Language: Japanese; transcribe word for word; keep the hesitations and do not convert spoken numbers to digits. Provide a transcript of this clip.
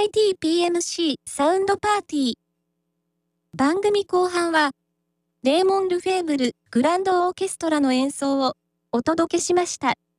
イティーピーエムシー サウンドパーティー。番組後半は、レーモン・ルフェーブル・グランドオーケストラの演奏をお届けしました。